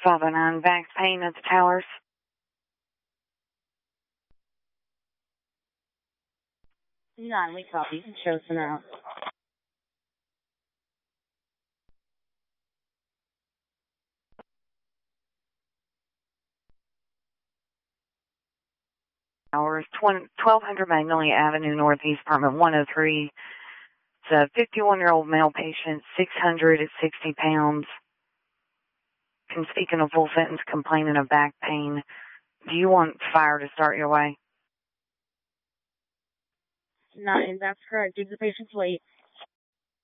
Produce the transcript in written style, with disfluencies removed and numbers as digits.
509 Vax Pain at the Towers. We copy. Show us out. Towers, 1200 Magnolia Avenue, Northeast, apartment 103. It's a 51-year-old male patient, 660 pounds. Can speak in a full sentence, complaining of back pain. Do you want fire to start your way? 9, that's correct. Due to the patient's weight,